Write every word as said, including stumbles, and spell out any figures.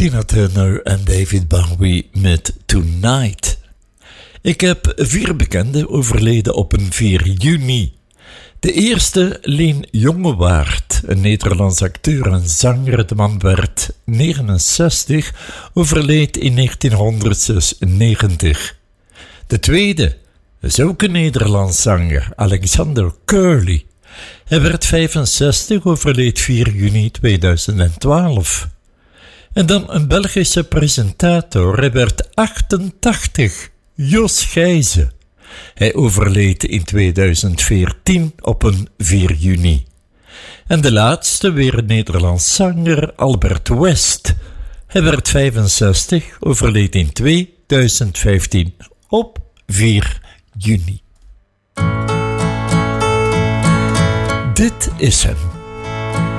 Tina Turner en David Bowie met Tonight. Ik heb vier bekenden overleden op een vier juni. De eerste, Leen Jongewaard, een Nederlands acteur en zanger. De man werd negenenzestig, overleed in negentienhonderdzesennegentig. De tweede is ook een Nederlands zanger, Alexander Curly. Hij werd vijfenzestig, overleed vier juni tweeduizend twaalf. En dan een Belgische presentator, hij werd achtentachtig, Jos Gijzen. Hij overleed in tweeduizend veertien op een vier juni. En de laatste, weer een Nederlands zanger, Albert West. Hij werd vijfenzestig, overleed in tweeduizend vijftien op vier juni. Dit is hem.